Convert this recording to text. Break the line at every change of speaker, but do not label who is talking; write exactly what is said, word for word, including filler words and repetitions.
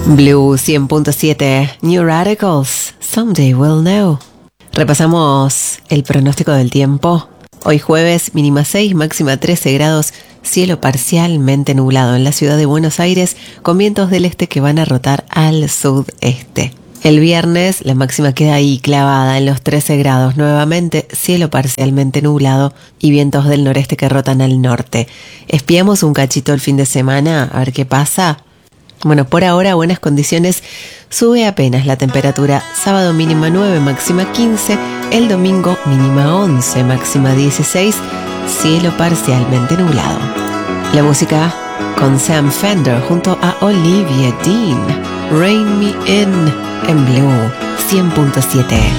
Blue cien punto siete, New Radicals, Someday We'll Know. Repasamos el pronóstico del tiempo. Hoy jueves, mínima seis, máxima trece grados, cielo parcialmente nublado en la ciudad de Buenos Aires, con vientos del este que van a rotar al sudeste. El viernes, la máxima queda ahí clavada en los trece grados, nuevamente cielo parcialmente nublado y vientos del noreste que rotan al norte. Espiamos un cachito el fin de semana, a ver qué pasa. Bueno, por ahora buenas condiciones, sube apenas la temperatura, sábado mínima nueve, máxima quince, el domingo mínima once, máxima dieciséis, cielo parcialmente nublado. La música con Sam Fender junto a Olivia Dean, Rain Me In, en Blue cien punto siete.